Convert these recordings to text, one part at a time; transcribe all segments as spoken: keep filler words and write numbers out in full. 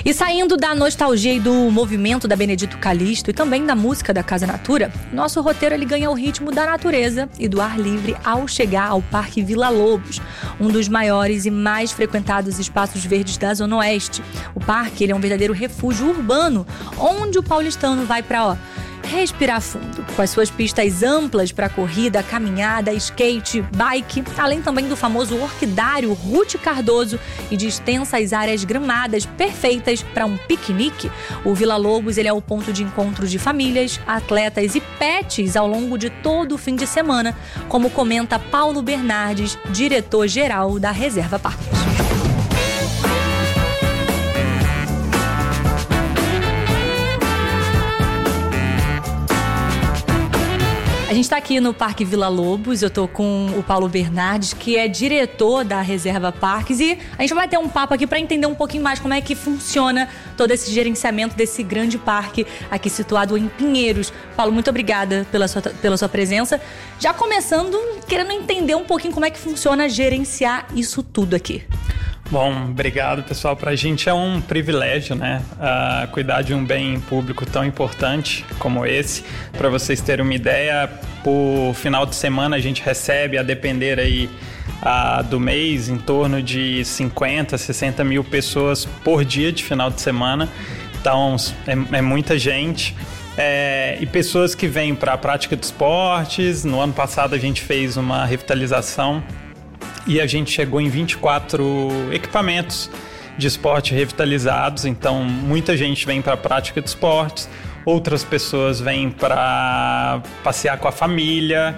E saindo da nostalgia e do movimento da Benedito Calixto e também da música da Casa Natura, nosso roteiro ele ganha o ritmo da natureza e do ar livre ao chegar ao Parque Vila Lobos, um dos maiores e mais frequentados espaços verdes da Zona Oeste. O parque ele é um verdadeiro refúgio urbano, onde o paulistano vai para ó, respirar fundo, com as suas pistas amplas para corrida, caminhada, skate, bike, além também do famoso orquidário Ruth Cardoso e de extensas áreas gramadas perfeitas para um piquenique. O Vila Lobos ele é o ponto de encontro de famílias, atletas e pets ao longo de todo o fim de semana, como comenta Paulo Bernardes, diretor-geral da Reserva Parques. A gente está aqui no Parque Vila Lobos, eu tô com o Paulo Bernardes, que é diretor da Reserva Parques, e a gente vai ter um papo aqui para entender um pouquinho mais como é que funciona todo esse gerenciamento desse grande parque aqui situado em Pinheiros. Paulo, muito obrigada pela sua, pela sua presença. Já começando, querendo entender um pouquinho como é que funciona gerenciar isso tudo aqui. Bom, obrigado, pessoal. Para a gente é um privilégio, né? Uh, cuidar de um bem público tão importante como esse. Para vocês terem uma ideia, por final de semana a gente recebe, a depender aí uh, do mês, em torno de cinquenta, sessenta mil pessoas por dia de final de semana. Então, é, é muita gente. É, e pessoas que vêm para a prática de esportes. No ano passado a gente fez uma revitalização e a gente chegou em vinte e quatro equipamentos de esporte revitalizados. Então, muita gente vem para a prática de esportes, outras pessoas vêm para passear com a família.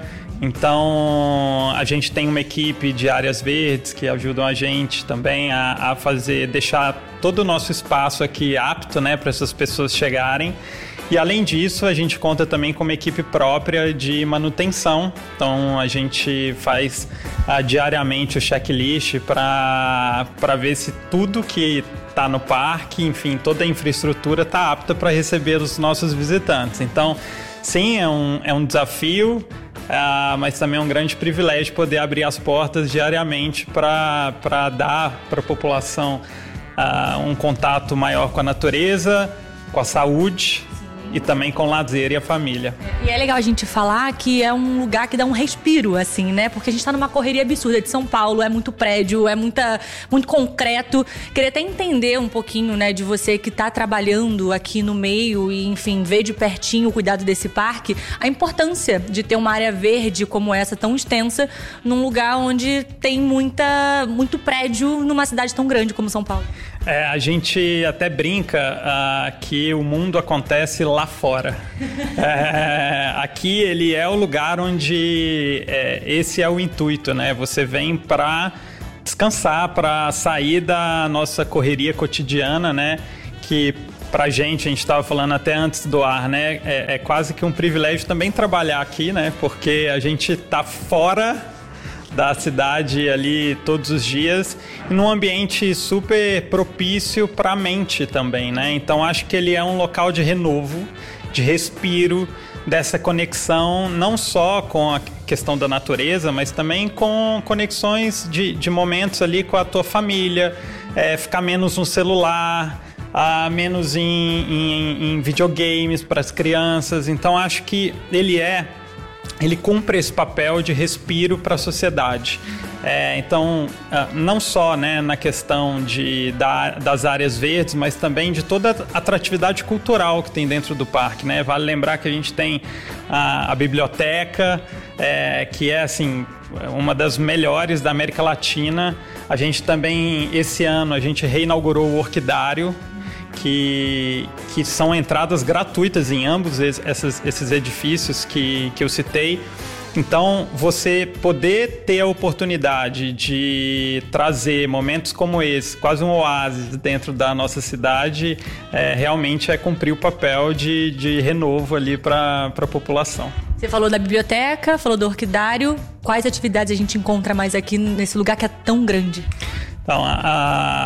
Então, a gente tem uma equipe de áreas verdes que ajudam a gente também a, a fazer, deixar todo o nosso espaço aqui apto, né, para essas pessoas chegarem. E além disso, a gente conta também com uma equipe própria de manutenção. Então, a gente faz uh, diariamente o checklist para para ver se tudo que está no parque, enfim, toda a infraestrutura está apta para receber os nossos visitantes. Então, sim, é um, é um desafio, uh, mas também é um grande privilégio poder abrir as portas diariamente para para dar para a população uh, um contato maior com a natureza, com a saúde e também com o lazer e a família. E é legal a gente falar que é um lugar que dá um respiro, assim, né? Porque a gente tá numa correria absurda de São Paulo, é muito prédio, é muita, muito concreto. Queria até entender um pouquinho, né, de você que tá trabalhando aqui no meio e, enfim, ver de pertinho o cuidado desse parque, a importância de ter uma área verde como essa, tão extensa, num lugar onde tem muita, muito prédio numa cidade tão grande como São Paulo. É, a gente até brinca uh, que o mundo acontece lá fora. É, aqui ele é o lugar onde é, esse é o intuito, né? Você vem para descansar, para sair da nossa correria cotidiana, né? Que pra gente, a gente estava falando até antes do ar, né? É, é quase que um privilégio também trabalhar aqui, né? Porque a gente tá fora da cidade ali todos os dias, e num ambiente super propício para a mente também, né? Então acho que ele é um local de renovo, de respiro, dessa conexão não só com a questão da natureza, mas também com conexões de, de momentos ali com a tua família, é, ficar menos no celular, a menos em, em, em videogames para as crianças. Então acho que ele é ele cumpre esse papel de respiro para a sociedade. É, então, não só, né, na questão de, da, das áreas verdes, mas também de toda a atratividade cultural que tem dentro do parque, né? Vale lembrar que a gente tem a, a biblioteca, é, que é assim, uma das melhores da América Latina. A gente também, esse ano, a gente reinaugurou o Orquidário, Que, que são entradas gratuitas em ambos esses, esses edifícios que, que eu citei. Então, você poder ter a oportunidade de trazer momentos como esse, quase um oásis dentro da nossa cidade, é, realmente é cumprir o papel de, de renovo ali para a população. Você falou da biblioteca, falou do orquidário. Quais atividades a gente encontra mais aqui nesse lugar que é tão grande? Então, a, a,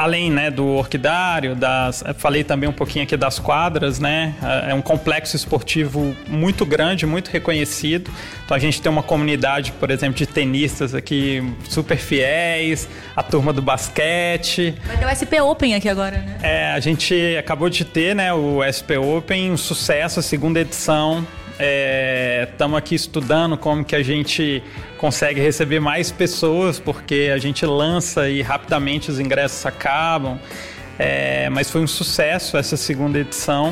além, né, do orquidário, das, falei também um pouquinho aqui das quadras, né? É um complexo esportivo muito grande, muito reconhecido. Então a gente tem uma comunidade, por exemplo, de tenistas aqui super fiéis, a turma do basquete. Vai ter o S P Open aqui agora, né? É, a gente acabou de ter, né, o S P Open, um sucesso, a segunda edição. Estamos é, aqui estudando como que a gente consegue receber mais pessoas, porque a gente lança e rapidamente os ingressos acabam. É, mas foi um sucesso essa segunda edição.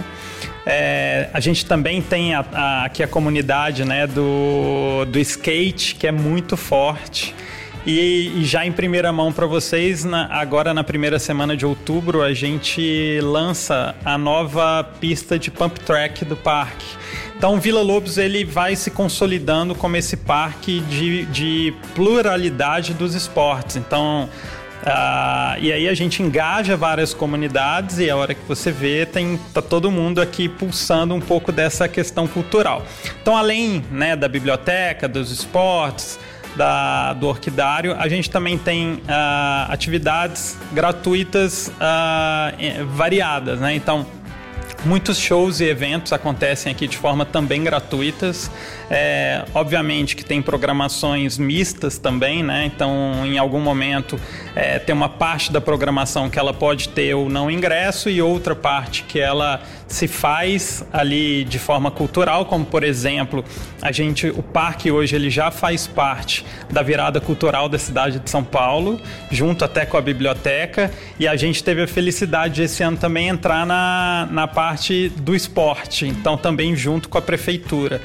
É, a gente também tem a, a, aqui a comunidade, né, do, do skate, que é muito forte. E, e já em primeira mão para vocês, na, agora na primeira semana de outubro, a gente lança a nova pista de pump track do parque. Então, Vila Lobos ele vai se consolidando como esse parque de, de pluralidade dos esportes. Então, uh, e aí a gente engaja várias comunidades e a hora que você vê, tem, tá todo mundo aqui pulsando um pouco dessa questão cultural. Então, além, né, da biblioteca, dos esportes, Da, do orquidário, a gente também tem uh, atividades gratuitas uh, variadas, né? Então, muitos shows e eventos acontecem aqui de forma também gratuitas. É, obviamente que tem programações mistas também, né? Então, em algum momento, é, tem uma parte da programação que ela pode ter ou não ingresso e outra parte que ela se faz ali de forma cultural, como, por exemplo, a gente, o parque hoje ele já faz parte da virada cultural da cidade de São Paulo, junto até com a biblioteca, e a gente teve a felicidade de esse ano também entrar na, na parte do esporte, então também junto com a prefeitura.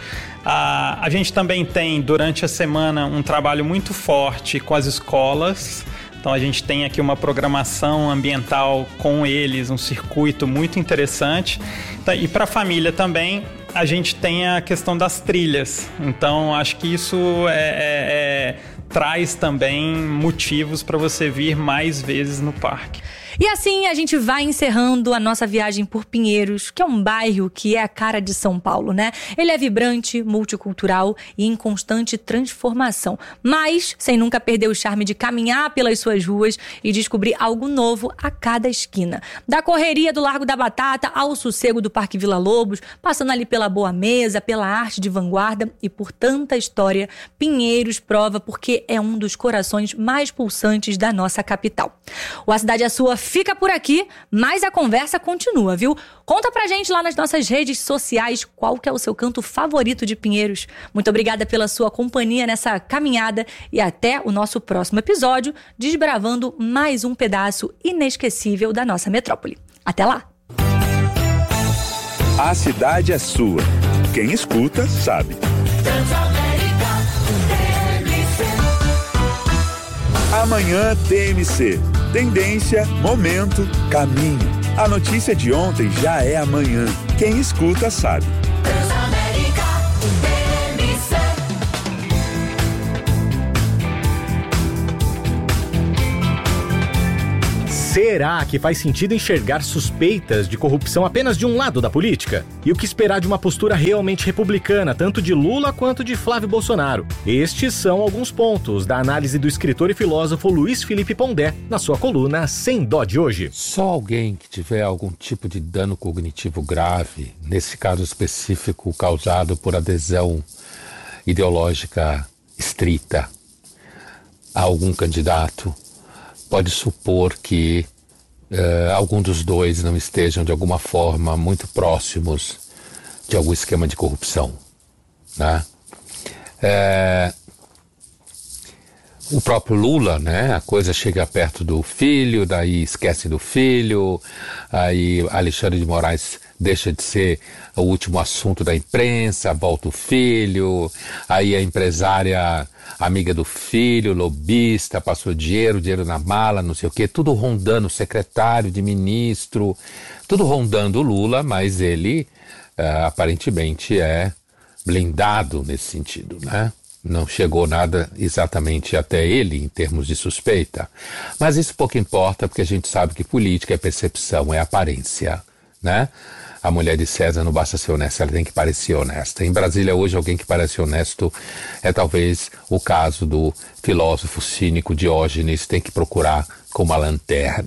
A, a gente também tem, durante a semana, um trabalho muito forte com as escolas. Então a gente tem aqui uma programação ambiental com eles, um circuito muito interessante. E para a família também, a gente tem a questão das trilhas. Então acho que isso é, é, é, traz também motivos para você vir mais vezes no parque. E assim a gente vai encerrando a nossa viagem por Pinheiros, que é um bairro que é a cara de São Paulo, né? Ele é vibrante, multicultural e em constante transformação, mas sem nunca perder o charme de caminhar pelas suas ruas e descobrir algo novo a cada esquina. Da correria do Largo da Batata ao sossego do Parque Vila Lobos, passando ali pela boa mesa, pela arte de vanguarda e por tanta história, Pinheiros prova porque é um dos corações mais pulsantes da nossa capital. O A Cidade é Sua fica por aqui, mas a conversa continua, viu? Conta pra gente lá nas nossas redes sociais qual que é o seu canto favorito de Pinheiros. Muito obrigada pela sua companhia nessa caminhada e até o nosso próximo episódio, desbravando mais um pedaço inesquecível da nossa metrópole. Até lá! A cidade é sua. Quem escuta, sabe. Amanhã T M C. Tendência, momento, caminho. A notícia de ontem já é amanhã. Quem escuta sabe. Será que faz sentido enxergar suspeitas de corrupção apenas de um lado da política? E o que esperar de uma postura realmente republicana, tanto de Lula quanto de Flávio Bolsonaro? Estes são alguns pontos da análise do escritor e filósofo Luiz Felipe Pondé, na sua coluna Sem Dó de hoje. Só alguém que tiver algum tipo de dano cognitivo grave, nesse caso específico causado por adesão ideológica estrita a algum candidato, pode supor que uh, algum dos dois não estejam de alguma forma muito próximos de algum esquema de corrupção, né? É, o próprio Lula, né? A coisa chega perto do filho, daí esquece do filho, aí Alexandre de Moraes deixa de ser o último assunto da imprensa, volta o filho, aí a empresária amiga do filho, lobista, passou dinheiro, dinheiro na mala, não sei o quê, tudo rondando o secretário de ministro, tudo rondando o Lula, mas ele uh, aparentemente é blindado nesse sentido, né? Não chegou nada exatamente até ele em termos de suspeita. Mas isso pouco importa, porque a gente sabe que política é percepção, é aparência, né? A mulher de César não basta ser honesta, ela tem que parecer honesta. Em Brasília hoje alguém que parece honesto é talvez o caso do filósofo cínico Diógenes, tem que procurar com uma lanterna.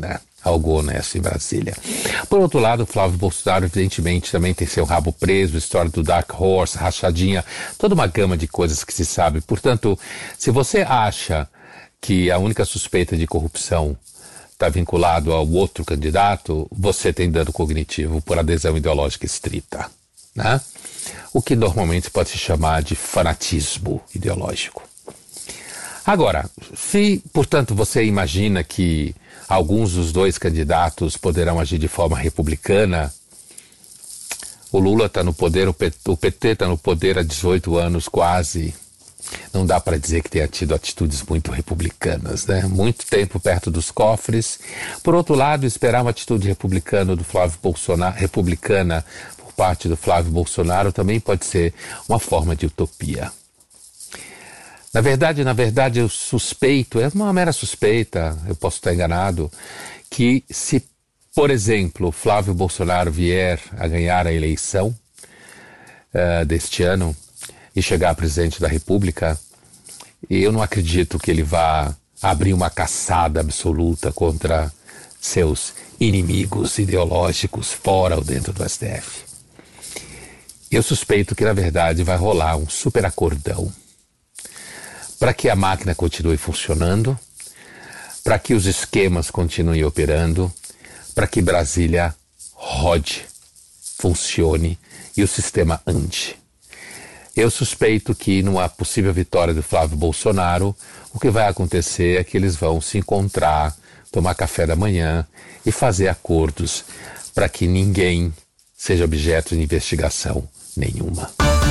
algo honesto em Brasília. Por outro lado, Flávio Bolsonaro, evidentemente, também tem seu rabo preso, história do Dark Horse, rachadinha, toda uma gama de coisas que se sabe. Portanto, se você acha que a única suspeita de corrupção está vinculado ao outro candidato, você tem dano cognitivo por adesão ideológica estrita, né? O que normalmente pode se chamar de fanatismo ideológico. Agora, se, portanto, você imagina que alguns dos dois candidatos poderão agir de forma republicana, o Lula está no poder, o P T está no poder há dezoito anos quase, não dá para dizer que tenha tido atitudes muito republicanas, né? Muito tempo perto dos cofres. Por outro lado, esperar uma atitude republicana do Flávio Bolsonaro, republicana por parte do Flávio Bolsonaro também pode ser uma forma de utopia. Na verdade, na verdade, eu suspeito, é uma mera suspeita, eu posso estar enganado, que se, por exemplo, Flávio Bolsonaro vier a ganhar a eleição uh, deste ano e chegar a presidente da República, eu não acredito que ele vá abrir uma caçada absoluta contra seus inimigos ideológicos fora ou dentro do S T F. Eu suspeito que, na verdade, vai rolar um super acordão para que a máquina continue funcionando, para que os esquemas continuem operando, para que Brasília rode, funcione e o sistema ande. Eu suspeito que numa possível vitória do Flávio Bolsonaro, o que vai acontecer é que eles vão se encontrar, tomar café da manhã e fazer acordos para que ninguém seja objeto de investigação nenhuma.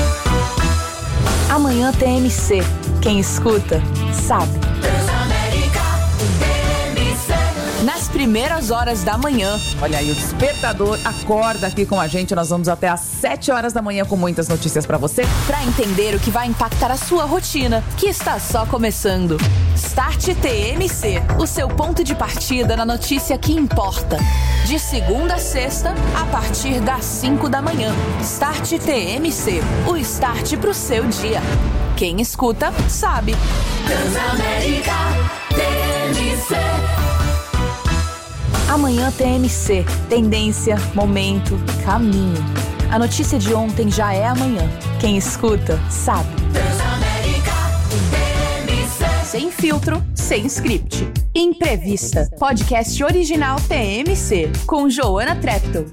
Amanhã T M C. Quem escuta, sabe. Nas primeiras horas da manhã. Olha aí, o Despertador acorda aqui com a gente. Nós vamos até às sete horas da manhã com muitas notícias pra você. Pra entender o que vai impactar a sua rotina, que está só começando. Start T M C, o seu ponto de partida na notícia que importa. De segunda a sexta, a partir das cinco da manhã. Start T M C, o start pro seu dia. Quem escuta, sabe. Transamérica T M C. Amanhã T M C, tendência, momento, caminho. A notícia de ontem já é amanhã. Quem escuta, sabe. Transamérica T M C. Sem filtro, sem script. Imprevista, podcast original T M C, com Joana Treptow.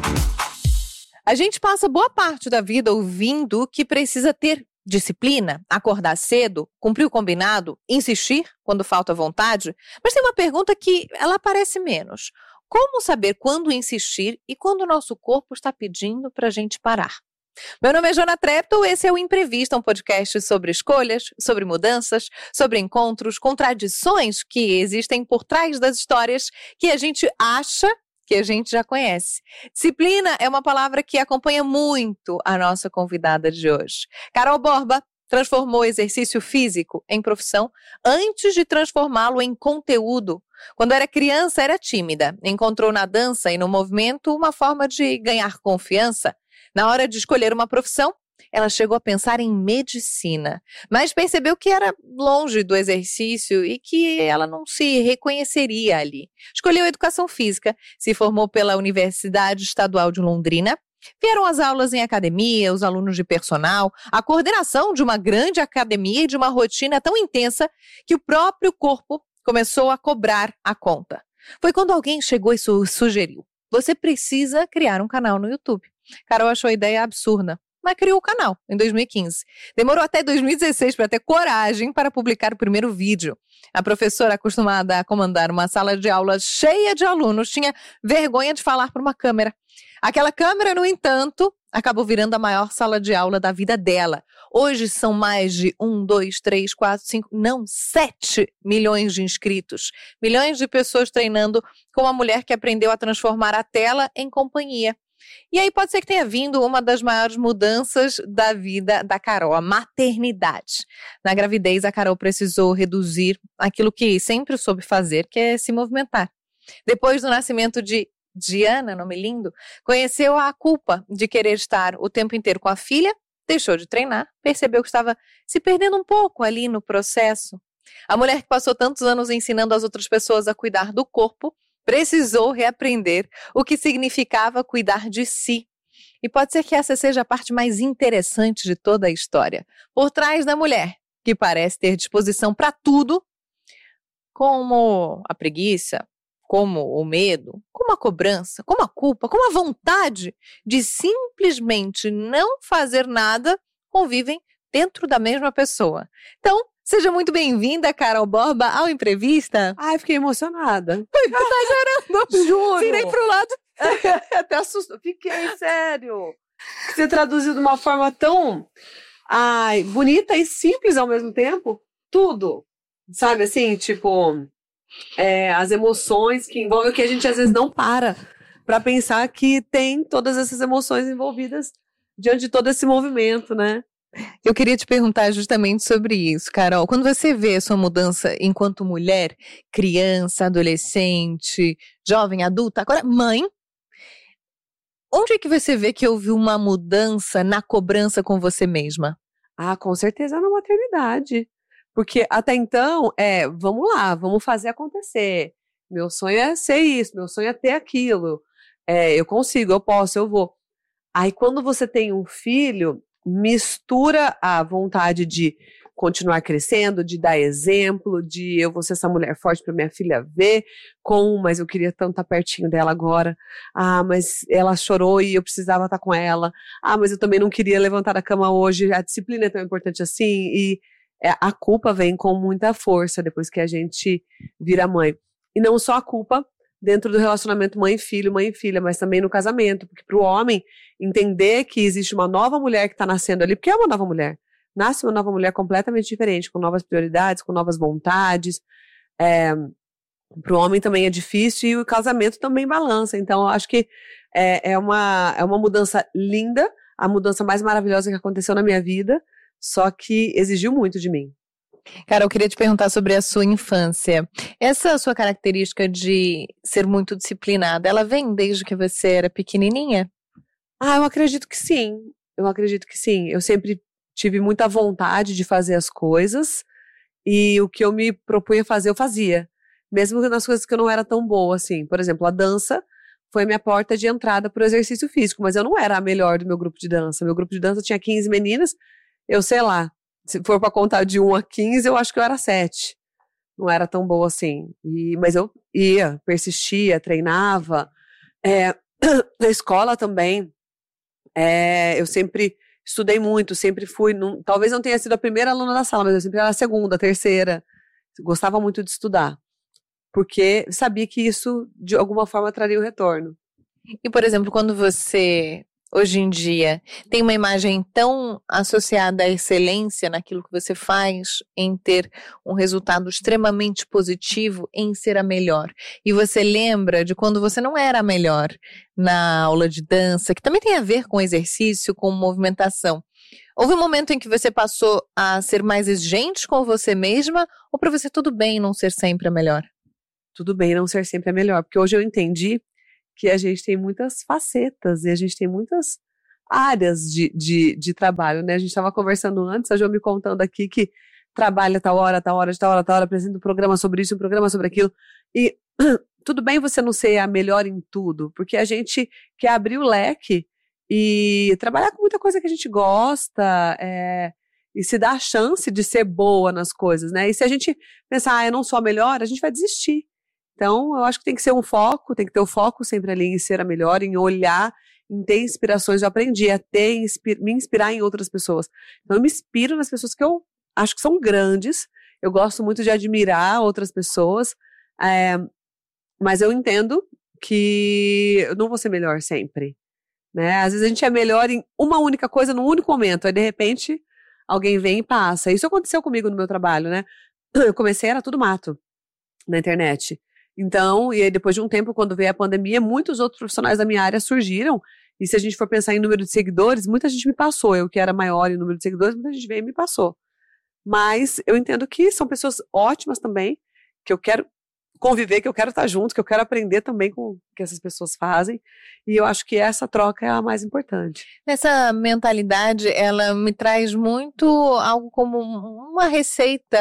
A gente passa boa parte da vida ouvindo que precisa ter disciplina, acordar cedo, cumprir o combinado, insistir quando falta vontade. Mas tem uma pergunta que ela aparece menos. Como saber quando insistir e quando o nosso corpo está pedindo para a gente parar? Meu nome é Joana Treptow, esse é o Imprevista, um podcast sobre escolhas, sobre mudanças, sobre encontros, contradições que existem por trás das histórias que a gente acha que a gente já conhece. Disciplina é uma palavra que acompanha muito a nossa convidada de hoje. Carol Borba transformou o exercício físico em profissão antes de transformá-lo em conteúdo. Quando era criança, era tímida. Encontrou na dança e no movimento uma forma de ganhar confiança. Na hora de escolher uma profissão, ela chegou a pensar em medicina, mas percebeu que era longe do exercício e que ela não se reconheceria ali. Escolheu educação física, se formou pela Universidade Estadual de Londrina. Vieram as aulas em academia, os alunos de personal, a coordenação de uma grande academia e de uma rotina tão intensa que o próprio corpo começou a cobrar a conta. Foi quando alguém chegou e su- sugeriu: você precisa criar um canal no YouTube. Carol achou a ideia absurda, mas criou o canal em dois mil e quinze. Demorou até dois mil e dezesseis para ter coragem para publicar o primeiro vídeo. A professora, acostumada a comandar uma sala de aula cheia de alunos, tinha vergonha de falar para uma câmera. Aquela câmera, no entanto, acabou virando a maior sala de aula da vida dela. Hoje são mais de um, dois, três, quatro, cinco, não, sete milhões de inscritos. Milhões de pessoas treinando com uma mulher que aprendeu a transformar a tela em companhia. E aí pode ser que tenha vindo uma das maiores mudanças da vida da Carol, a maternidade. Na gravidez, a Carol precisou reduzir aquilo que sempre soube fazer, que é se movimentar. Depois do nascimento de Diana, nome lindo, conheceu a culpa de querer estar o tempo inteiro com a filha, deixou de treinar, percebeu que estava se perdendo um pouco ali no processo. A mulher que passou tantos anos ensinando as outras pessoas a cuidar do corpo, precisou reaprender o que significava cuidar de si. E pode ser que essa seja a parte mais interessante de toda a história. Por trás da mulher, que parece ter disposição para tudo, como a preguiça, como o medo, como a cobrança, como a culpa, como a vontade de simplesmente não fazer nada, convivem dentro da mesma pessoa. Então, seja muito bem-vinda, Carol Borba, ao Imprevista. Ai, fiquei emocionada. Tá exagerando. Juro. Virei pro lado. Até assustou. Fiquei, sério. Você traduziu de uma forma tão ai, bonita e simples ao mesmo tempo. Tudo. Sabe, assim, tipo, é, as emoções que envolvem o que a gente às vezes não para para pensar que tem todas essas emoções envolvidas diante de todo esse movimento, né? Eu queria te perguntar justamente sobre isso, Carol. Quando você vê a sua mudança enquanto mulher, criança, adolescente, jovem, adulta, agora mãe, onde é que você vê que houve uma mudança na cobrança com você mesma? Ah, com certeza na maternidade. Porque até então, é, vamos lá, vamos fazer acontecer. Meu sonho é ser isso, meu sonho é ter aquilo. É, eu consigo, eu posso, eu vou. Aí quando você tem um filho, mistura a vontade de continuar crescendo, de dar exemplo, de eu vou ser essa mulher forte para minha filha ver, com, mas eu queria tanto estar pertinho dela agora. Ah, mas ela chorou e eu precisava estar com ela. Ah, mas eu também não queria levantar da cama hoje. A disciplina é tão importante assim. E a culpa vem com muita força depois que a gente vira mãe. E não só a culpa dentro do relacionamento mãe e filho, mãe e filha, mas também no casamento. Porque para o homem entender que existe uma nova mulher que está nascendo ali, porque é uma nova mulher. Nasce uma nova mulher completamente diferente, com novas prioridades, com novas vontades. É, para o homem também é difícil e o casamento também balança. Então, eu acho que é, é, uma, é uma mudança linda, a mudança mais maravilhosa que aconteceu na minha vida, só que exigiu muito de mim. Cara, eu queria te perguntar sobre a sua infância. Essa sua característica de ser muito disciplinada, ela vem desde que você era pequenininha? Ah, eu acredito que sim. Eu acredito que sim. Eu sempre tive muita vontade de fazer as coisas e o que eu me propunha fazer, eu fazia. Mesmo nas coisas que eu não era tão boa, assim. Por exemplo, a dança foi a minha porta de entrada para o exercício físico, mas eu não era a melhor do meu grupo de dança. Meu grupo de dança tinha quinze meninas, eu sei lá, se for para contar de um a quinze, eu acho que eu era sete. Não era tão boa assim. E, mas eu ia, persistia, treinava. É, na escola também, é, eu sempre estudei muito, sempre fui, não, talvez não tenha sido a primeira aluna da sala, mas eu sempre era a segunda, a terceira. Gostava muito de estudar, porque sabia que isso, de alguma forma, traria o retorno. E, por exemplo, quando você, hoje em dia, tem uma imagem tão associada à excelência naquilo que você faz, em ter um resultado extremamente positivo, em ser a melhor, e você lembra de quando você não era a melhor na aula de dança, que também tem a ver com exercício, com movimentação. Houve um momento em que você passou a ser mais exigente com você mesma, ou para você tudo bem não ser sempre a melhor? Tudo bem não ser sempre a melhor, porque hoje eu entendi que a gente tem muitas facetas e a gente tem muitas áreas de, de, de trabalho, né? A gente estava conversando antes, a Jo me contando aqui que trabalha tal hora, tal hora, de tal hora, tal hora, apresenta um programa sobre isso, um programa sobre aquilo, e tudo bem você não ser a melhor em tudo, porque a gente quer abrir o leque e trabalhar com muita coisa que a gente gosta, é, e se dar a chance de ser boa nas coisas, né? E se a gente pensar, ah, eu não sou a melhor, a gente vai desistir. Então, eu acho que tem que ser um foco, tem que ter o foco sempre ali em ser a melhor, em olhar, em ter inspirações. Eu aprendi a ter, inspir, me inspirar em outras pessoas. Então, eu me inspiro nas pessoas que eu acho que são grandes, eu gosto muito de admirar outras pessoas, é, mas eu entendo que eu não vou ser melhor sempre, né? Às vezes a gente é melhor em uma única coisa, num único momento, aí de repente alguém vem e passa. Isso aconteceu comigo no meu trabalho, né? Eu comecei, era tudo mato na internet. Então, e aí depois de um tempo, quando veio a pandemia, muitos outros profissionais da minha área surgiram, e se a gente for pensar em número de seguidores, muita gente me passou. Eu que era maior em número de seguidores, muita gente veio e me passou. Mas eu entendo que são pessoas ótimas também, que eu quero conviver, que eu quero estar junto, que eu quero aprender também com o que essas pessoas fazem, e eu acho que essa troca é a mais importante. Essa mentalidade, ela me traz muito algo como uma receita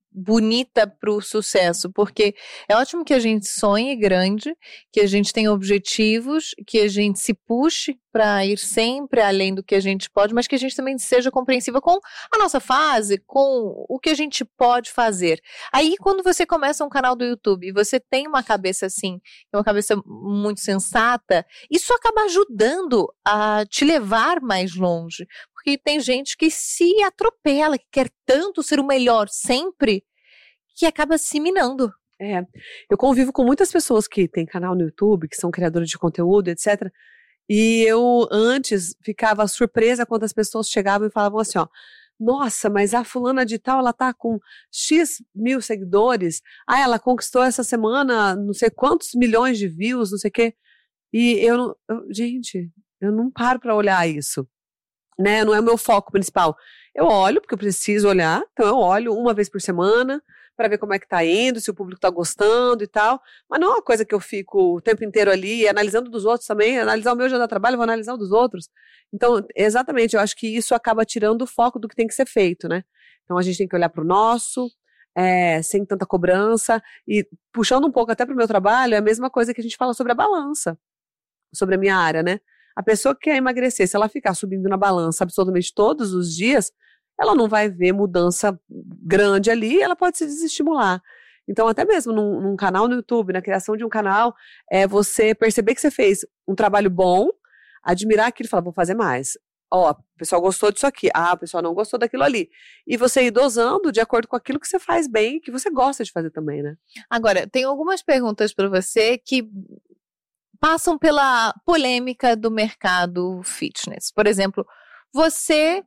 bonita para o sucesso, porque é ótimo que a gente sonhe grande, que a gente tenha objetivos, que a gente se puxe para ir sempre além do que a gente pode, mas que a gente também seja compreensiva com a nossa fase, com o que a gente pode fazer. Aí, quando você começa um canal do YouTube e você tem uma cabeça assim, uma cabeça muito sensata, isso acaba ajudando a te levar mais longe, porque tem gente que se atropela, que quer tanto ser o melhor sempre, que acaba se minando. É, eu convivo com muitas pessoas que têm canal no YouTube, que são criadores de conteúdo, etcétera. E eu antes ficava surpresa quando as pessoas chegavam e falavam assim, ó, nossa, mas a fulana de tal, ela tá com X mil seguidores, ah, ela conquistou essa semana não sei quantos milhões de views, não sei o quê. E eu, não, eu gente, eu não paro para olhar isso, né? Não é o meu foco principal. Eu olho, porque eu preciso olhar, então eu olho uma vez por semana para ver como é que tá indo, se o público tá gostando e tal, mas não é uma coisa que eu fico o tempo inteiro ali, analisando dos outros também, analisar o meu já dá trabalho, vou analisar o dos outros. Então, exatamente, eu acho que isso acaba tirando o foco do que tem que ser feito, né? Então a gente tem que olhar pro nosso, é, sem tanta cobrança, e puxando um pouco até pro meu trabalho, é a mesma coisa que a gente fala sobre a balança, sobre a minha área, né? A pessoa que quer emagrecer, se ela ficar subindo na balança absolutamente todos os dias, ela não vai ver mudança grande ali, ela pode se desestimular. Então, até mesmo num, num canal no YouTube, na criação de um canal, é você perceber que você fez um trabalho bom, admirar aquilo e falar, vou fazer mais. Ó, o pessoal gostou disso aqui, ah, o pessoal não gostou daquilo ali. E você ir dosando de acordo com aquilo que você faz bem, que você gosta de fazer também, né? Agora, tem algumas perguntas para você que passam pela polêmica do mercado fitness. Por exemplo, você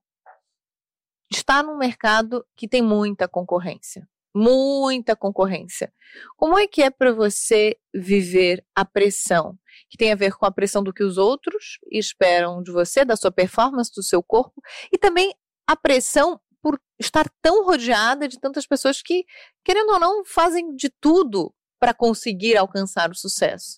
está num mercado que tem muita concorrência, muita concorrência. Como é que é para você viver a pressão, que tem a ver com a pressão do que os outros esperam de você, da sua performance, do seu corpo, e também a pressão por estar tão rodeada de tantas pessoas que, querendo ou não, fazem de tudo para conseguir alcançar o sucesso?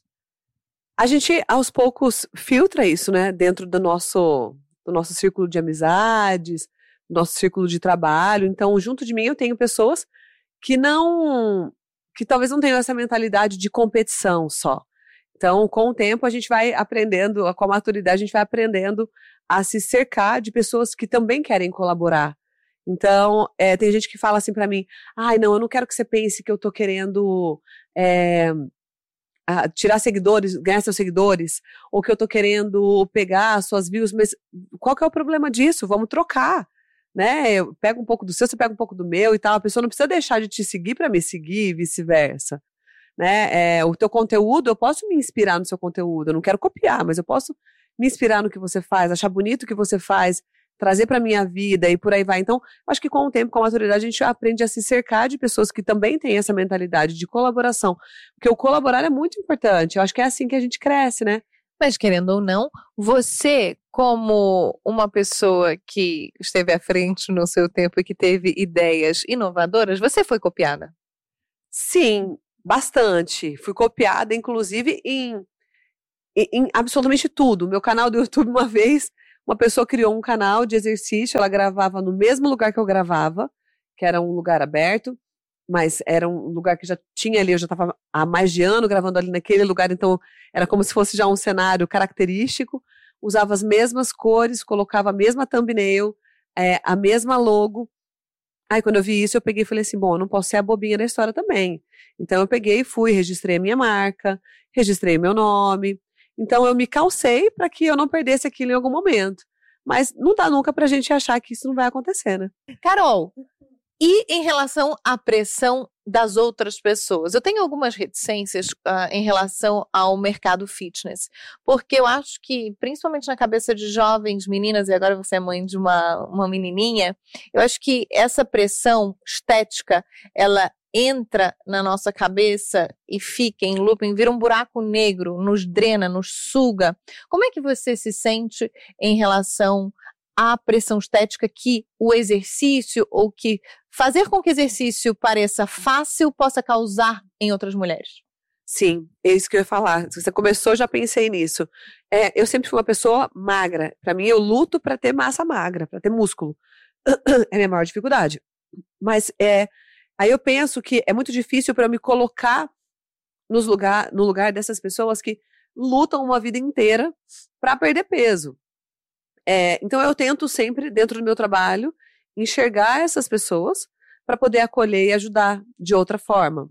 A gente, aos poucos, filtra isso, né, dentro do nosso, do nosso círculo de amizades, nosso círculo de trabalho. Então, junto de mim eu tenho pessoas que não, que talvez não tenham essa mentalidade de competição só. Então, com o tempo a gente vai aprendendo, com a maturidade a gente vai aprendendo a se cercar de pessoas que também querem colaborar. Então, é, tem gente que fala assim pra mim, ai, não, eu não quero que você pense que eu tô querendo é, a, tirar seguidores, ganhar seus seguidores, ou que eu tô querendo pegar suas views, mas qual que é o problema disso? Vamos trocar. Né, eu pego um pouco do seu, você pega um pouco do meu e tal, a pessoa não precisa deixar de te seguir para me seguir e vice-versa, né, é, o teu conteúdo, eu posso me inspirar no seu conteúdo, eu não quero copiar, mas eu posso me inspirar no que você faz, achar bonito o que você faz, trazer para minha vida e por aí vai. Então, acho que com o tempo, com a maturidade, a gente aprende a se cercar de pessoas que também têm essa mentalidade de colaboração, porque o colaborar é muito importante, eu acho que é assim que a gente cresce, né. Mas, querendo ou não, você, como uma pessoa que esteve à frente no seu tempo e que teve ideias inovadoras, você foi copiada? Sim, bastante. Fui copiada, inclusive, em, em, em absolutamente tudo. Meu canal do YouTube, uma vez, uma pessoa criou um canal de exercício, ela gravava no mesmo lugar que eu gravava, que era um lugar aberto, mas era um lugar que já tinha ali, eu já estava há mais de ano gravando ali naquele lugar, então era como se fosse já um cenário característico, usava as mesmas cores, colocava a mesma thumbnail, é, a mesma logo. Aí quando eu vi isso, eu peguei e falei assim, bom, eu não posso ser a bobinha da história também. Então eu peguei e fui, registrei a minha marca, registrei meu nome, então eu me calcei para que eu não perdesse aquilo em algum momento. Mas não dá nunca pra gente achar que isso não vai acontecer, né? Carol, e em relação à pressão das outras pessoas? Eu tenho algumas reticências uh, em relação ao mercado fitness, porque eu acho que, principalmente na cabeça de jovens meninas, e agora você é mãe de uma, uma menininha, eu acho que essa pressão estética, ela entra na nossa cabeça e fica em looping, vira um buraco negro, nos drena, nos suga. Como é que você se sente em relação à pressão estética que o exercício, ou que fazer com que o exercício pareça fácil, possa causar em outras mulheres? Sim, é isso que eu ia falar. Se você começou, eu já pensei nisso. É, eu sempre fui uma pessoa magra. Para mim, eu luto para ter massa magra, para ter músculo. É a minha maior dificuldade. Mas é, Aí eu penso que é muito difícil para eu me colocar nos lugar, no lugar dessas pessoas que lutam uma vida inteira para perder peso. É, então eu tento sempre, dentro do meu trabalho, enxergar essas pessoas para poder acolher e ajudar de outra forma.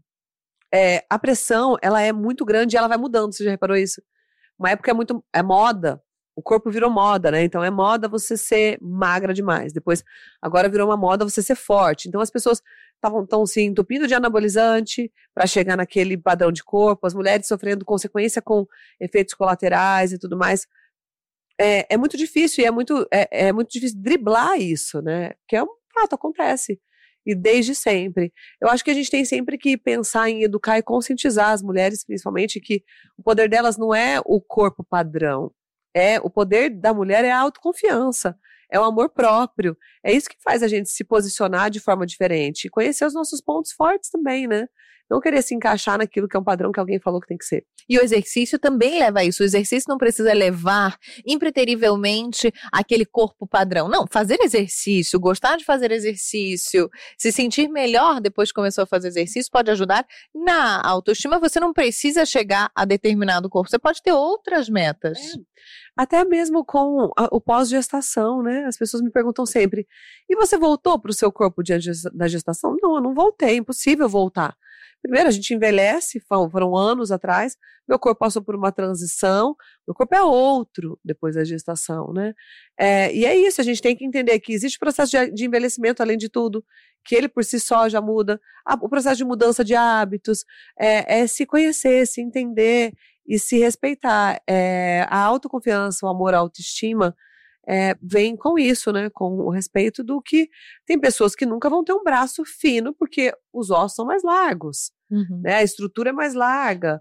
É, a pressão, ela é muito grande e ela vai mudando, você já reparou isso? Uma época é muito, é moda, o corpo virou moda, né? Então é moda você ser magra demais. Depois, agora virou uma moda você ser forte. Então as pessoas estavam se entupindo de anabolizante para chegar naquele padrão de corpo, as mulheres sofrendo consequência com efeitos colaterais e tudo mais. É, é muito difícil e é muito, é, é muito difícil driblar isso, né? Que é um fato, acontece. E desde sempre. Eu acho que a gente tem sempre que pensar em educar e conscientizar as mulheres, principalmente, que o poder delas não é o corpo padrão. É, o poder da mulher é a autoconfiança, é o amor próprio. É isso que faz a gente se posicionar de forma diferente. E conhecer os nossos pontos fortes também, né? Não querer se encaixar naquilo que é um padrão que alguém falou que tem que ser. E o exercício também leva a isso. O exercício não precisa levar impreterivelmente aquele corpo padrão. Não, fazer exercício, gostar de fazer exercício, se sentir melhor depois que começou a fazer exercício pode ajudar na autoestima. Você não precisa chegar a determinado corpo. Você pode ter outras metas. É. Até mesmo com a, o pós-gestação, né? As pessoas me perguntam sempre, e você voltou para o seu corpo diante da gestação? Não, eu não voltei, é impossível voltar. Primeiro, a gente envelhece, foram anos atrás, meu corpo passou por uma transição, meu corpo é outro depois da gestação, né? É, e é isso, a gente tem que entender que existe processo de, de envelhecimento, além de tudo, que ele por si só já muda, a, o processo de mudança de hábitos, é, é se conhecer, se entender e se respeitar. É, a autoconfiança, o amor, a autoestima, É, vem com isso, né, com o respeito do que tem pessoas que nunca vão ter um braço fino porque os ossos são mais largos, uhum. né, a estrutura é mais larga,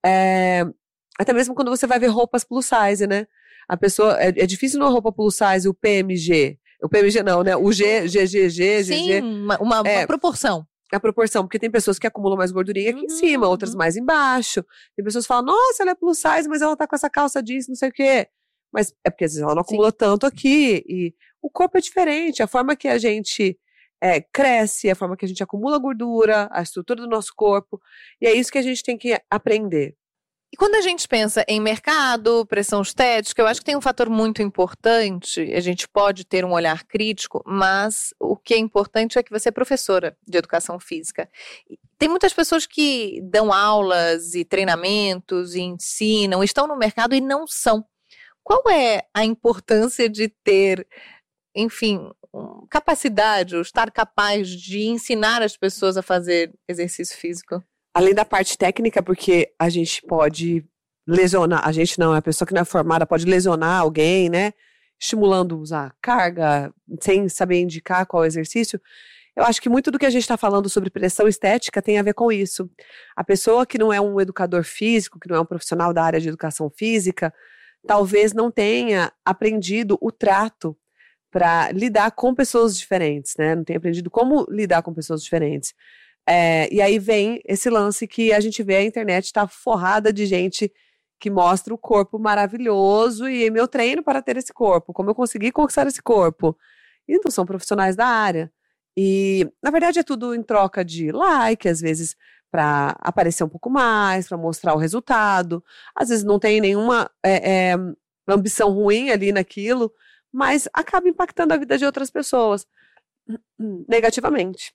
é, até mesmo quando você vai ver roupas plus size, né, a pessoa, é, é difícil numa roupa plus size o P M G, o P M G não, né, o G, G G G, G G. Sim, uma, uma, é, uma proporção. A proporção, porque tem pessoas que acumulam mais gordurinha aqui uhum, em cima, outras uhum. mais embaixo, tem pessoas que falam, nossa, ela é plus size, mas ela tá com essa calça jeans, não sei o quê. Mas é porque às vezes ela não acumula Sim. tanto aqui, e o corpo é diferente, a forma que a gente é, cresce, a forma que a gente acumula gordura, a estrutura do nosso corpo, e é isso que a gente tem que aprender. E quando a gente pensa em mercado, pressão estética, eu acho que tem um fator muito importante, a gente pode ter um olhar crítico, mas o que é importante é que você é professora de educação física. Tem muitas pessoas que dão aulas e treinamentos e ensinam, estão no mercado e não são. Qual é a importância de ter, enfim, capacidade, ou estar capaz de ensinar as pessoas a fazer exercício físico? Além da parte técnica, porque a gente pode lesionar, a gente não, a pessoa que não é formada pode lesionar alguém, né? Estimulando usar carga, sem saber indicar qual é o exercício. Eu acho que muito do que a gente está falando sobre pressão estética tem a ver com isso. A pessoa que não é um educador físico, que não é um profissional da área de educação física, talvez não tenha aprendido o trato para lidar com pessoas diferentes, né? Não tenha aprendido como lidar com pessoas diferentes. É, e aí vem esse lance que a gente vê, a internet está forrada de gente que mostra o corpo maravilhoso e meu treino para ter esse corpo, como eu consegui conquistar esse corpo. E não são profissionais da área. E, na verdade, é tudo em troca de like, às vezes para aparecer um pouco mais, para mostrar o resultado. Às vezes não tem nenhuma é, é, ambição ruim ali naquilo, mas acaba impactando a vida de outras pessoas negativamente.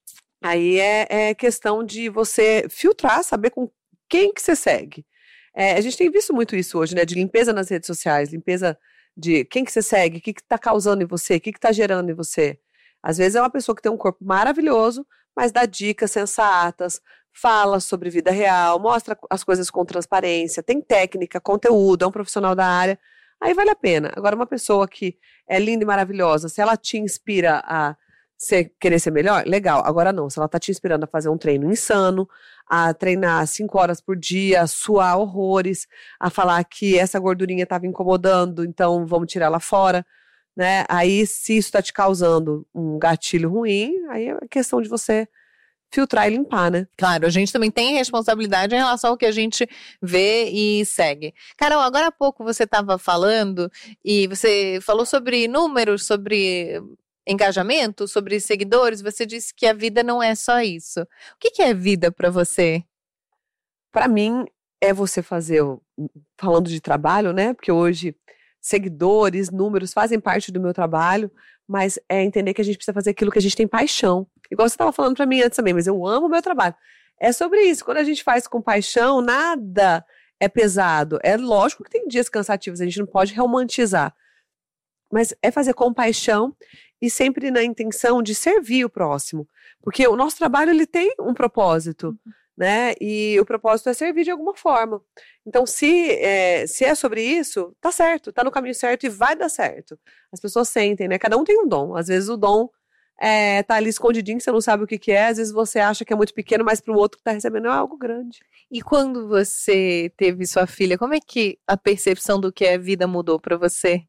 Aí é, é questão de você filtrar, saber com quem que você segue. É, a gente tem visto muito isso hoje, né? De limpeza nas redes sociais, limpeza de quem que você segue, o que que tá causando em você, o que que tá gerando em você. Às vezes é uma pessoa que tem um corpo maravilhoso, mas dá dicas sensatas, fala sobre vida real, mostra as coisas com transparência, tem técnica, conteúdo, é um profissional da área, aí vale a pena. Agora, uma pessoa que é linda e maravilhosa, se ela te inspira a ser, querer ser melhor, legal. Agora não, se ela tá te inspirando a fazer um treino insano, a treinar cinco horas por dia, a suar horrores, a falar que essa gordurinha estava incomodando, então vamos tirar ela fora, né? Aí, se isso está te causando um gatilho ruim, aí é questão de você filtrar e limpar, né? Claro, a gente também tem responsabilidade em relação ao que a gente vê e segue. Carol, agora há pouco você estava falando e você falou sobre números, sobre engajamento, sobre seguidores, você disse que a vida não é só isso. O que, que é vida para você? Para mim, é você fazer, falando de trabalho, né? Porque hoje seguidores, números fazem parte do meu trabalho, mas é entender que a gente precisa fazer aquilo que a gente tem paixão. Igual você estava falando para mim antes também, mas eu amo o meu trabalho. É sobre isso. Quando a gente faz com paixão, nada é pesado. É lógico que tem dias cansativos, a gente não pode romantizar. Mas é fazer com paixão e sempre na intenção de servir o próximo. Porque o nosso trabalho, ele tem um propósito, uhum. né? E o propósito é servir de alguma forma. Então, se é, se é sobre isso, tá certo, tá no caminho certo e vai dar certo. As pessoas sentem, né? Cada um tem um dom. Às vezes o dom é, tá ali escondidinho, você não sabe o que que é. Às vezes você acha que é muito pequeno, mas para o outro que tá recebendo é algo grande. E quando você teve sua filha, como é que a percepção do que é vida mudou para você?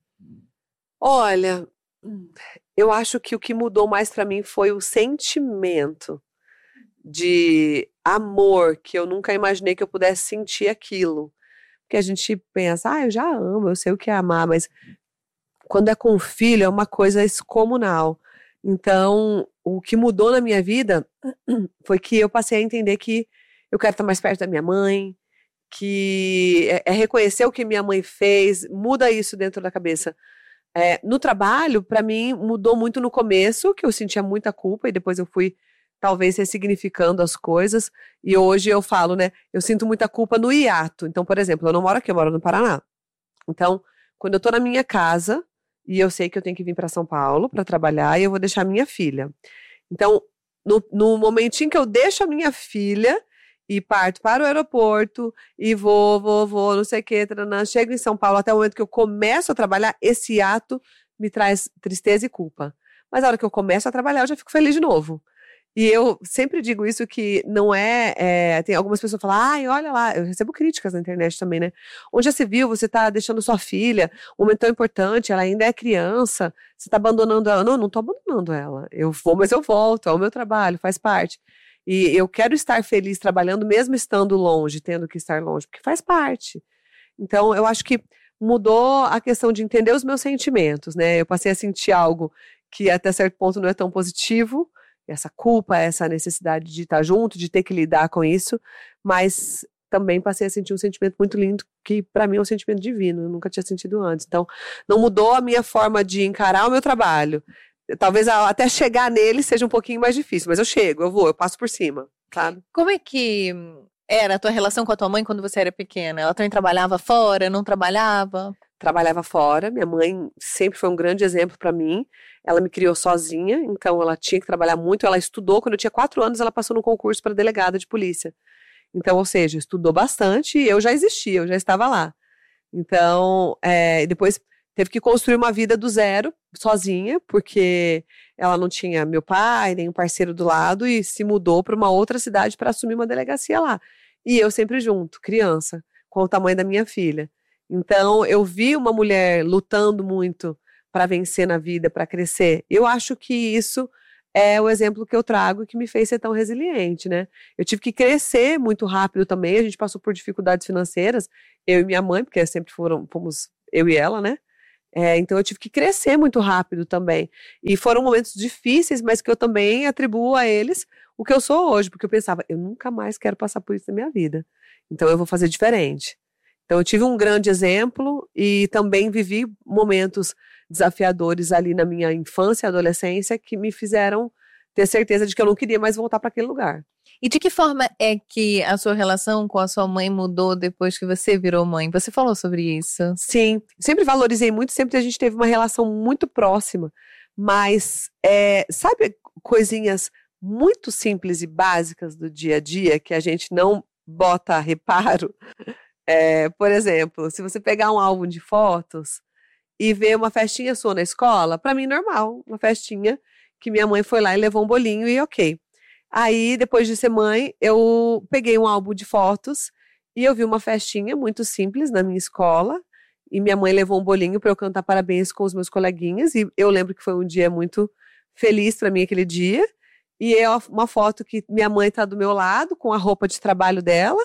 Olha, eu acho que o que mudou mais para mim foi o sentimento de amor, que eu nunca imaginei que eu pudesse sentir aquilo. Porque a gente pensa, ah, eu já amo, eu sei o que é amar, mas quando é com o filho é uma coisa excomunal. Então, o que mudou na minha vida foi que eu passei a entender que eu quero estar mais perto da minha mãe, que é, é reconhecer o que minha mãe fez, muda isso dentro da cabeça. É, no trabalho, para mim, mudou muito no começo, que eu sentia muita culpa, e depois eu fui, talvez, ressignificando as coisas, e hoje eu falo, né, eu sinto muita culpa no hiato. Então, por exemplo, eu não moro aqui, eu moro no Paraná. Então, quando eu tô na minha casa, e eu sei que eu tenho que vir para São Paulo para trabalhar, e eu vou deixar minha filha. Então, no, no momentinho que eu deixo a minha filha, e parto para o aeroporto, e vou, vou, vou, não sei o que, chego em São Paulo, até o momento que eu começo a trabalhar, esse ato me traz tristeza e culpa. Mas a hora que eu começo a trabalhar, eu já fico feliz de novo. E eu sempre digo isso, que não é, é tem algumas pessoas que falam, ai, olha lá, eu recebo críticas na internet também, né? Onde já se viu, você tá deixando sua filha, um momento tão importante, ela ainda é criança, você tá abandonando ela. Não, não tô abandonando ela, eu vou, mas eu volto, é o meu trabalho, faz parte. E eu quero estar feliz trabalhando, mesmo estando longe, tendo que estar longe, porque faz parte. Então, eu acho que mudou a questão de entender os meus sentimentos, né? Eu passei a sentir algo que até certo ponto não é tão positivo, essa culpa, essa necessidade de estar junto, de ter que lidar com isso, mas também passei a sentir um sentimento muito lindo, que para mim é um sentimento divino, eu nunca tinha sentido antes. Então, não mudou a minha forma de encarar o meu trabalho. Talvez até chegar nele seja um pouquinho mais difícil, mas eu chego, eu vou, eu passo por cima, sabe? Como é que era a tua relação com a tua mãe quando você era pequena? Ela também trabalhava fora, não trabalhava? Trabalhava fora, minha mãe sempre foi um grande exemplo para mim. Ela me criou sozinha, então ela tinha que trabalhar muito. Ela estudou, quando eu tinha quatro anos, ela passou no concurso para delegada de polícia. Então, ou seja, estudou bastante e eu já existia, eu já estava lá. Então, é, depois teve que construir uma vida do zero, sozinha, porque ela não tinha meu pai, nem um parceiro do lado, e se mudou para uma outra cidade para assumir uma delegacia lá. E eu sempre junto, criança, com o tamanho da minha filha. Então, eu vi uma mulher lutando muito para vencer na vida, para crescer. Eu acho que isso é o exemplo que eu trago, que me fez ser tão resiliente, né? Eu tive que crescer muito rápido também, a gente passou por dificuldades financeiras, eu e minha mãe, porque sempre foram, fomos eu e ela, né? É, então eu tive que crescer muito rápido também. E foram momentos difíceis, mas que eu também atribuo a eles o que eu sou hoje, porque eu pensava, eu nunca mais quero passar por isso na minha vida. Então eu vou fazer diferente. Então eu tive um grande exemplo e também vivi momentos desafiadores ali na minha infância e adolescência que me fizeram ter certeza de que eu não queria mais voltar para aquele lugar. E de que forma é que a sua relação com a sua mãe mudou depois que você virou mãe? Você falou sobre isso? Sim, sempre valorizei muito, sempre a gente teve uma relação muito próxima, mas é, sabe coisinhas muito simples e básicas do dia a dia que a gente não bota reparo? É, por exemplo, se você pegar um álbum de fotos e ver uma festinha sua na escola, para mim normal, uma festinha que minha mãe foi lá e levou um bolinho e ok. Aí, depois de ser mãe, eu peguei um álbum de fotos e eu vi uma festinha muito simples na minha escola e minha mãe levou um bolinho para eu cantar parabéns com os meus coleguinhas e eu lembro que foi um dia muito feliz para mim aquele dia e é uma foto que minha mãe está do meu lado com a roupa de trabalho dela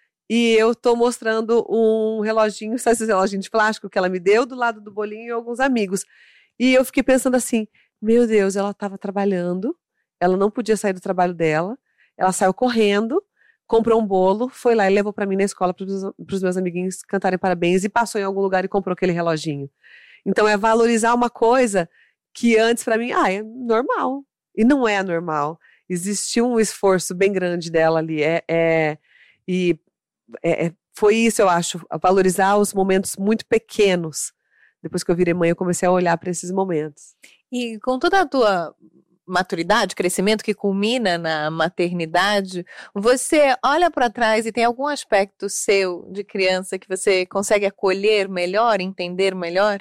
e eu estou mostrando um reloginho, sabe esse reloginho de plástico que ela me deu do lado do bolinho e alguns amigos. E eu fiquei pensando assim, meu Deus, ela estava trabalhando, ela não podia sair do trabalho dela, ela saiu correndo, comprou um bolo, foi lá e levou para mim na escola para os meus amiguinhos cantarem parabéns e passou em algum lugar e comprou aquele reloginho. Então é valorizar uma coisa que antes para mim, ah, é normal. E não é normal. Existiu um esforço bem grande dela ali. É, é, e é, foi isso, eu acho, valorizar os momentos muito pequenos. Depois que eu virei mãe, eu comecei a olhar para esses momentos. E com toda a tua maturidade, crescimento que culmina na maternidade, você olha para trás e tem algum aspecto seu de criança que você consegue acolher melhor, entender melhor?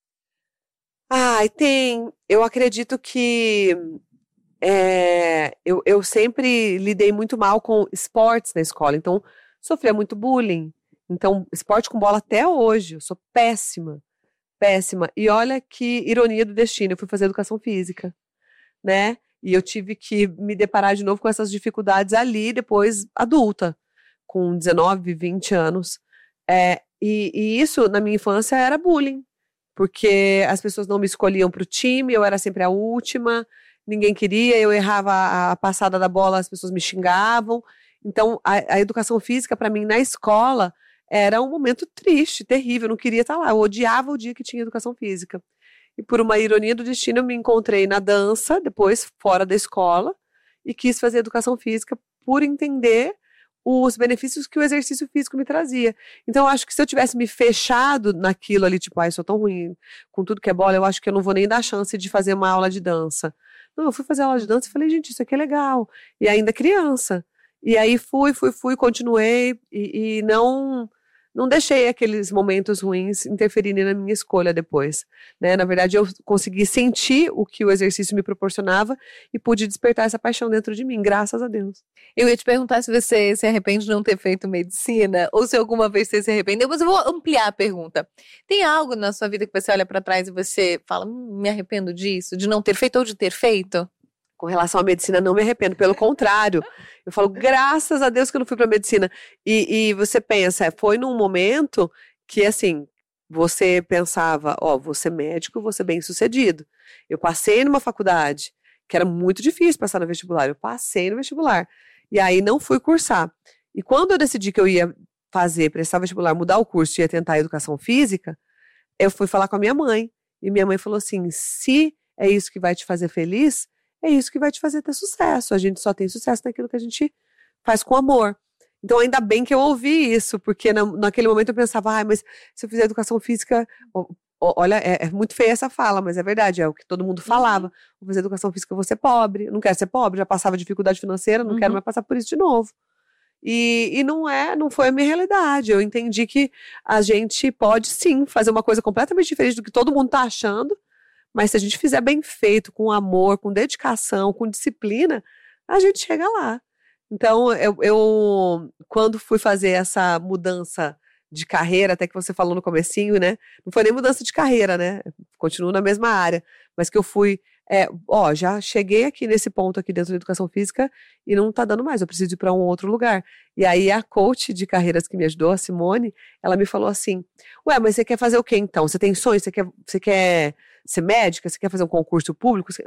Ah, tem. Eu acredito que é, eu, eu sempre lidei muito mal com esportes na escola, então sofria muito bullying. Então, esporte com bola até hoje, eu sou péssima, péssima. E olha que ironia do destino, eu fui fazer educação física, né? E eu tive que me deparar de novo com essas dificuldades ali, depois adulta, com dezenove, vinte anos. É, e, e isso, na minha infância, era bullying. Porque as pessoas não me escolhiam para o time, eu era sempre a última, ninguém queria, eu errava a, a passada da bola, as pessoas me xingavam. Então, a, a educação física, para mim, na escola, era um momento triste, terrível, eu não queria estar lá, eu odiava o dia que tinha educação física. E por uma ironia do destino, eu me encontrei na dança, depois fora da escola, e quis fazer educação física por entender os benefícios que o exercício físico me trazia. Então, eu acho que se eu tivesse me fechado naquilo ali, tipo, ai, ah, sou tão ruim com tudo que é bola, eu acho que eu não vou nem dar chance de fazer uma aula de dança. Não, eu fui fazer aula de dança e falei, gente, isso aqui é legal. E ainda criança. E aí fui, fui, fui, continuei e, e não... Não deixei aqueles momentos ruins interferirem na minha escolha depois, né? Na verdade, eu consegui sentir o que o exercício me proporcionava e pude despertar essa paixão dentro de mim, graças a Deus. Eu ia te perguntar se você se arrepende de não ter feito medicina ou se alguma vez você se arrependeu, mas eu vou ampliar a pergunta. Tem algo na sua vida que você olha para trás e você fala, hum, me arrependo disso, de não ter feito ou de ter feito? Com relação à medicina, não me arrependo, pelo contrário. Eu falo, graças a Deus que eu não fui para medicina. E, e você pensa, foi num momento que, assim, você pensava, ó, oh, vou ser médico, vou ser bem sucedido. Eu passei numa faculdade, que era muito difícil passar no vestibular, eu passei no vestibular. E aí não fui cursar. E quando eu decidi que eu ia fazer, prestar vestibular, mudar o curso e ia tentar educação física, eu fui falar com a minha mãe. E minha mãe falou assim, se é isso que vai te fazer feliz, é isso que vai te fazer ter sucesso. A gente só tem sucesso naquilo que a gente faz com amor. Então, ainda bem que eu ouvi isso, porque na, naquele momento eu pensava, ah, mas se eu fizer educação física, ó, ó, olha, é, é muito feia essa fala, mas é verdade, é o que todo mundo falava. Vou fazer educação física, eu vou ser pobre. Eu não quero ser pobre, já passava dificuldade financeira, não uhum. quero mais passar por isso de novo. E, e não é, não foi a minha realidade. Eu entendi que a gente pode sim fazer uma coisa completamente diferente do que todo mundo está achando, mas se a gente fizer bem feito, com amor, com dedicação, com disciplina, a gente chega lá. Então, eu, eu quando fui fazer essa mudança de carreira, até que você falou no comecinho, né? Não foi nem mudança de carreira, né? Continuo na mesma área, mas que eu fui, é, ó, já cheguei aqui nesse ponto aqui dentro da educação física e não tá dando mais, eu preciso ir para um outro lugar. E aí a coach de carreiras que me ajudou, a Simone, ela me falou assim, ué, mas você quer fazer o quê então? Você tem sonhos? Você quer... Você quer ser médica, você quer fazer um concurso público?